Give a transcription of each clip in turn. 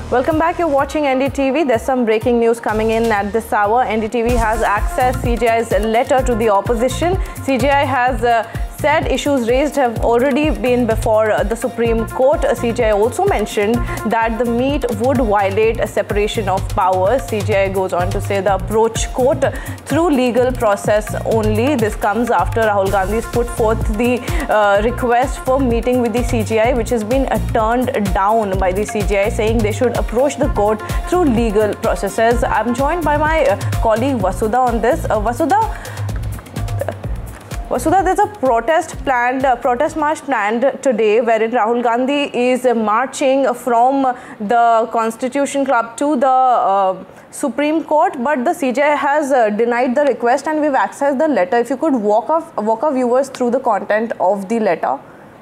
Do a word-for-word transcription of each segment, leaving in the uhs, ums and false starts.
Welcome back. You're watching N D T V. There's some breaking news coming in at this hour. N D T V has accessed C J I's letter to the opposition. C J I has uh, said issues raised have already been before uh, the Supreme Court. Uh, C J I also mentioned that the meet would violate a separation of powers. C J I goes on to say the approach court through legal process only. This comes after Rahul Gandhi's put forth the uh, request for meeting with the C J I, which has been uh, turned down by the C J I, saying they should approach the court through legal processes. I'm joined by my uh, colleague Vasudha on this. Uh, Vasudha, Vasudha, there's a protest planned, uh, protest march planned today, wherein Rahul Gandhi is uh, marching from the Constitution Club to the uh, Supreme Court, but the C J I has uh, denied the request, and we've accessed the letter. If you could walk off, walk our viewers through the content of the letter.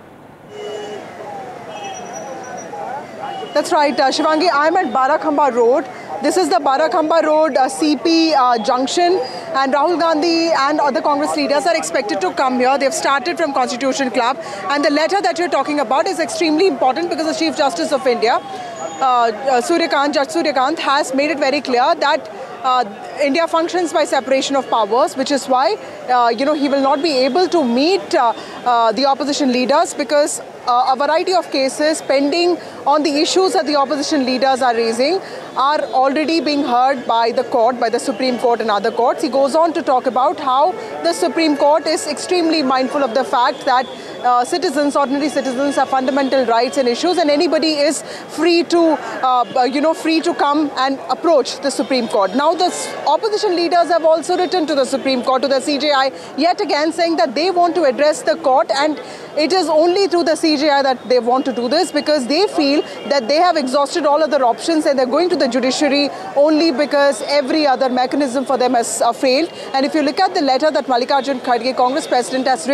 That's right, uh, Shivangi. I'm at Barakhamba Road. This is the Barakhamba Road uh, C P uh, junction, and Rahul Gandhi and other Congress leaders are expected to come here. They've started from Constitution Club, and the letter that you're talking about is extremely important because the Chief Justice of India, uh, uh, Suryakant, Judge Suryakant, has made it very clear that uh, India functions by separation of powers, which is why uh, you know he will not be able to meet uh, uh, the opposition leaders because Uh, a variety of cases pending on the issues that the opposition leaders are raising are already being heard by the court, by the Supreme Court and other courts. He goes on to talk about how the Supreme Court is extremely mindful of the fact that uh, citizens, ordinary citizens, have fundamental rights and issues, and anybody is free to, uh, you know, free to come and approach the Supreme Court. Now, the opposition leaders have also written to the Supreme Court, to the C J I, yet again saying that they want to address the court, and it is only through the C J I that they want to do this because they feel that they have exhausted all other options and they're going to the judiciary only because every other mechanism for them has uh, failed. And if you look at the letter that Mallikarjun Kharge, Congress president, has written,